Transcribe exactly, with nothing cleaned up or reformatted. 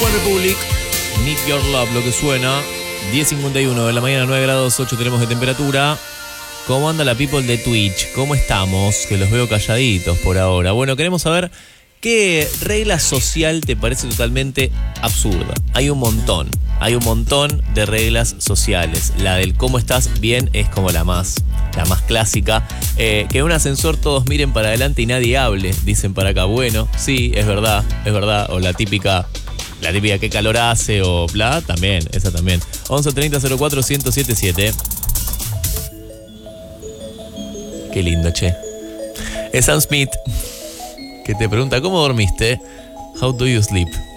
One Republic, Need Your Love, lo que suena. diez cincuenta y uno de la mañana, nueve grados ocho tenemos de temperatura. ¿Cómo anda la people de Twitch? ¿Cómo estamos? Que los veo calladitos por ahora. Bueno, queremos saber qué regla social te parece totalmente absurda. Hay un montón, hay un montón de reglas sociales. La del cómo estás bien es como la más, la más clásica. Eh, que en un ascensor todos miren para adelante y nadie hable, dicen para acá. Bueno, sí, es verdad, es verdad. O la típica... La típica qué calor hace o bla, también, esa también. once treinta cero cuatro uno cero siete siete. Qué lindo, che. Es Sam Smith, que te pregunta, ¿cómo dormiste? How do you sleep?